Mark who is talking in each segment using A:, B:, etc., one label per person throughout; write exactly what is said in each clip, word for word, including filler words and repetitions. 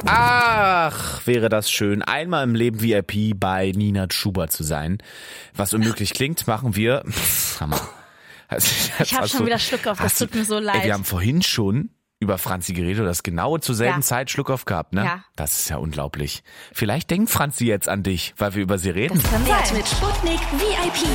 A: Ach, wäre das schön, einmal im Leben V I P bei Nina Chuba zu sein. Was unmöglich klingt, machen wir. Pff, Hammer. Also,
B: ich habe schon wieder Schluck auf, das tut mir so leid.
A: Ey, wir haben vorhin schon über Franzi geredet, das genaue zur selben ja. Zeit Schluck auf gehabt, ne?
B: Ja.
A: Das ist ja unglaublich. Vielleicht denkt Franzi jetzt an dich, weil wir über sie reden.
B: Das kann sein.
C: Mit Sputnik V I P.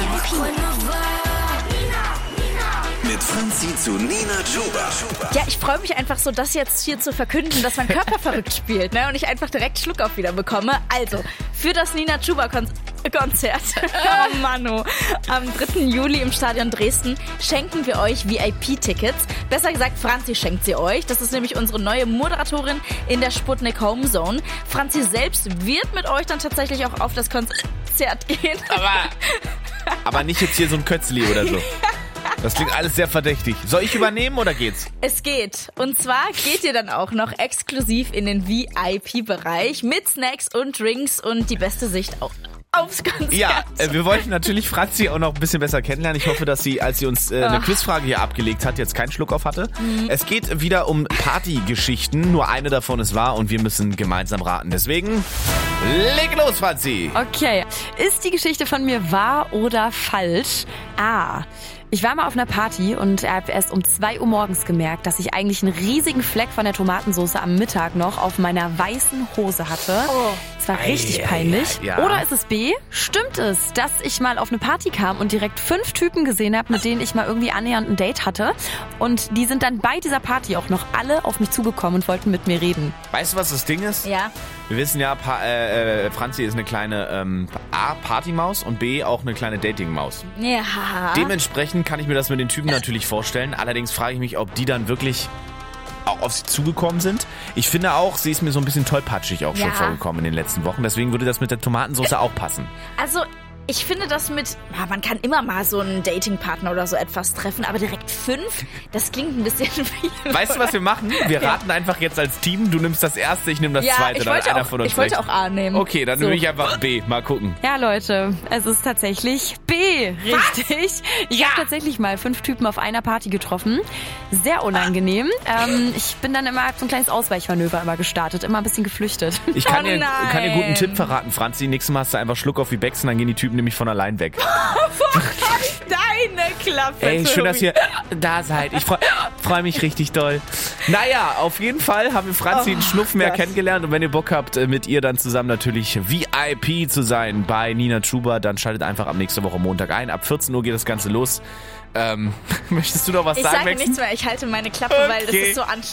D: Mit Franzi zu Nina Chuba.
B: Ja, ich freue mich einfach so, das jetzt hier zu verkünden, dass mein Körper verrückt spielt, ne? Und ich einfach direkt Schluck auf wieder bekomme. Also, für das Nina Chuba Konzert, oh Mano, am dritten Juli im Stadion Dresden schenken wir euch V I P-Tickets. Besser gesagt, Franzi schenkt sie euch. Das ist nämlich unsere neue Moderatorin in der Sputnik Home Zone. Franzi selbst wird mit euch dann tatsächlich auch auf das Konzert gehen.
A: Aber, aber nicht jetzt hier so ein Kötzli oder so. Das klingt alles sehr verdächtig. Soll ich übernehmen oder geht's?
B: Es geht. Und zwar geht ihr dann auch noch exklusiv in den V I P-Bereich mit Snacks und Drinks und die beste Sicht auch aufs Konzert.
A: Ja, äh, wir wollten natürlich Franzi auch noch ein bisschen besser kennenlernen. Ich hoffe, dass sie, als sie uns äh, eine Quizfrage hier abgelegt hat, jetzt keinen Schluck auf hatte. Mhm. Es geht wieder um Partygeschichten. Nur eine davon ist wahr und wir müssen gemeinsam raten. Deswegen, leg los, Franzi.
E: Okay, ist die Geschichte von mir wahr oder falsch? A. Ich war mal auf einer Party und habe erst um zwei Uhr morgens gemerkt, dass ich eigentlich einen riesigen Fleck von der Tomatensauce am Mittag noch auf meiner weißen Hose hatte.
B: Oh.
E: Das war richtig peinlich.
A: Ja.
E: Oder ist es B? Stimmt es, dass ich mal auf eine Party kam und direkt fünf Typen gesehen habe, mit denen ich mal irgendwie annähernd ein Date hatte. Und die sind dann bei dieser Party auch noch alle auf mich zugekommen und wollten mit mir reden.
A: Weißt du, was das Ding ist?
B: Ja.
A: Wir wissen ja, pa- äh, Franzi ist eine kleine ähm, A, Partymaus und B, auch eine kleine Datingmaus.
B: Ja.
A: Dementsprechend kann ich mir das mit den Typen natürlich vorstellen. Allerdings frage ich mich, ob die dann wirklich auch auf sie zugekommen sind. Ich finde auch, sie ist mir so ein bisschen tollpatschig auch schon
B: Ja.
A: vorgekommen in den letzten Wochen. Deswegen würde das mit der Tomatensauce auch passen.
B: Also, ich finde das mit, ja, man kann immer mal so einen Datingpartner oder so etwas treffen, aber direkt fünf, das klingt ein bisschen viel.
A: Weißt du, was wir machen? Wir raten einfach jetzt als Team. Du nimmst das erste, ich nehme das
B: Ja,
A: zweite.
B: ich
A: Dann
B: wollte,
A: einer
B: auch,
A: von uns
B: ich wollte
A: recht.
B: auch A nehmen.
A: Okay, dann
B: so.
A: nehme ich einfach B. Mal gucken.
E: Ja, Leute, es ist tatsächlich B. Richtig. Ich
A: Ja.
E: habe tatsächlich mal fünf Typen auf einer Party getroffen. Sehr unangenehm. Ähm, ich bin dann immer so ein kleines Ausweichmanöver immer gestartet, immer ein bisschen geflüchtet.
A: Ich kann,
B: Oh
A: dir,
B: nein.
A: kann dir guten Tipp verraten, Franzi. Nächstes Mal hast du einfach Schluck auf wie Becks und dann gehen die Typen nämlich von allein weg.
B: Deine Klappe.
A: Ey, schön,
B: Tobi.
A: dass ihr da seid. Ich freue freu mich richtig doll. Naja, auf jeden Fall haben wir Franzi einen Schnuff mehr
B: Gott.
A: kennengelernt. Und wenn ihr Bock habt, mit ihr dann zusammen natürlich V I P zu sein bei Nina Chuba, dann schaltet einfach ab nächste Woche Montag ein. Ab vierzehn Uhr geht das Ganze los. Ähm, möchtest du noch was
B: Ich
A: sagen,
B: sage
A: Maxen?
B: nichts mehr, ich halte meine Klappe, weil das
A: Okay.
B: ist so anstrengend.